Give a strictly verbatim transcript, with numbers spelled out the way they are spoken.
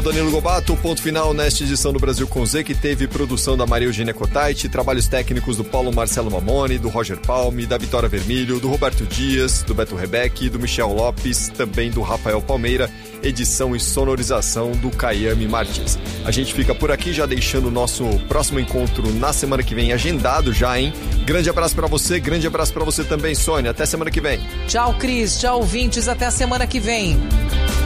Danilo Gobato, ponto final nesta edição do Brasil com Z, que teve produção da Maria Eugênia Cotaiti, trabalhos técnicos do Paulo Marcelo Mamoni, do Roger Palme, da Vitória Vermilho, do Roberto Dias, do Beto Rebeck, do Michel Lopes, também do Rafael Palmeira, edição e sonorização do Caiame Martins. A gente fica por aqui, já deixando o nosso próximo encontro na semana que vem, agendado já, hein? Grande abraço pra você, grande abraço pra você também, Sônia. Até semana que vem. Tchau, Cris. Tchau, ouvintes. Até a semana que vem.